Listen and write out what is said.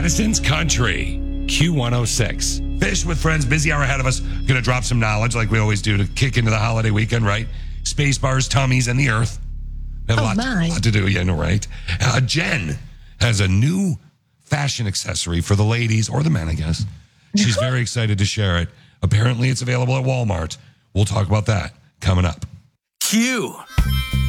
Madison's Country, Q106. Fish with Friends, busy hour ahead of us. Going to drop some knowledge like we always do to kick into the holiday weekend, right? Space bars, tummies, and the earth. We have a lot to do, right? Jen has a new fashion accessory for the ladies or the men, I guess. She's very excited to share it. Apparently, it's available at Walmart. We'll talk about that coming up. Q.